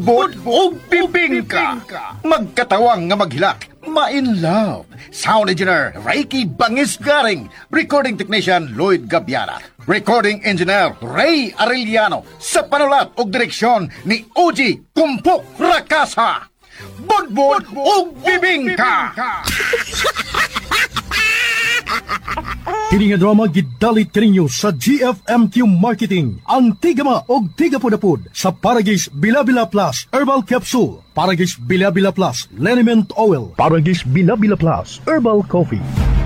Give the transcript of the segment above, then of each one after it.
budbud o bibingka. Magkatawang nga maghilak, ma-in love. Sound engineer, Reiki Bangisgaring. Recording technician, Lloyd Gabiara. Recording engineer, Ray Arellano. Sa panulat o direksyon ni Oji Kumpok Rakasa. Budbud o bibingka. Kini nga drama gidalit kaninyo sa GFMQ Marketing. Ang tigama o tigapudapud sa Paragis Bila-Bila Plus Herbal Capsule, Paragis Bila-Bila Plus Liniment Oil, Paragis Bila-Bila Plus Herbal Coffee.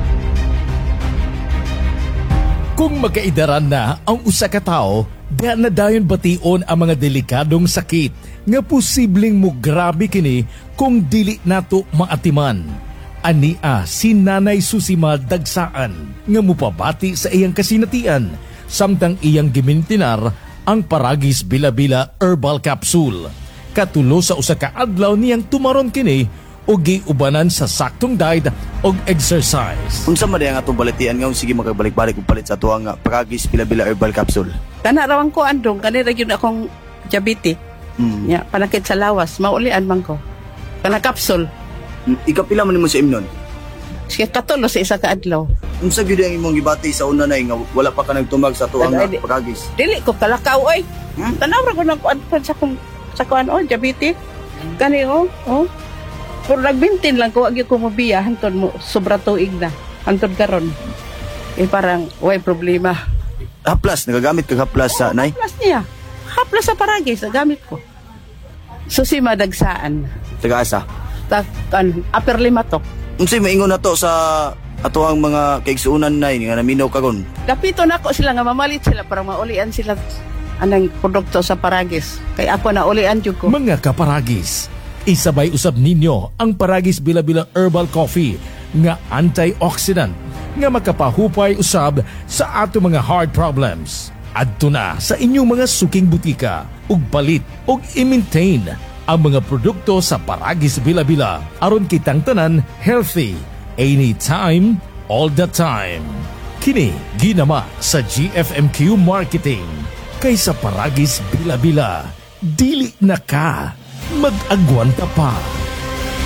Kung magkaidaran na ang usa ka tawo, diha na dayon bation ang mga delikadong sakit nga posibleng mo grabe kini kung dili nato maatiman. Ania si Nanay Susima Dagsaan nga mupabati sa iyang kasinatian samtang iyang gimintinar ang Paragis Bila-Bila Herbal Capsule. Katulo sa usa ka adlaw niyang tumaron kini o giubanan sa saktong diet og exercise. Unsa man ang atong balitian nga sige makabalik-balik og palit sa tuwa nga Paragis Bila-Bila Herbal Capsule. Kana rawang ko andong kanira gyud akong diabetes. Ya, panakit sa lawas, maulian man ko. Kana capsule. Ikapila man nimo sa imnon. Sige katulo sa isa ka adlaw. Unsa gyud ang imong gibati sa una nay nga wala pa ka nagtumag sa tuwa nga Paragis? Dili ko kalakaw oy. Tanaw ra ko nang kuan sa kuan diabetes. Kani oh. Pero nagbintin lang ko agi ko mobiya hantod mo sobra tuig na. Hantod karon. Parang way problema. Haplas nagagamit ka haplas sa nay? Haplas niya. Haplas sa Paragis gamit ko. Susima Dagsaan. Taga-asa. Upper Limatok. Unsay maingon nato sa ato ang mga kaigsuunan nay nga naminaw kagon? Kapito na ako sila nga mamalit sila para maulian sila anang produkto sa Paragis. Kay ako na ulian jud ko. Mga kaparagis, isabay usab ninyo ang Paragis Bila-Bila Herbal Coffee nga antioxidant nga makapahupay usab sa ato mga heart problems. Adto na sa inyong mga suking butika ug balit ug i-maintain ang mga produkto sa Paragis Bila-Bila aron kitang tanan healthy anytime, all the time. Kini ginama sa GFMQ Marketing. Kaysa Paragis Bila-Bila, dili na ka mag-agwanta pa.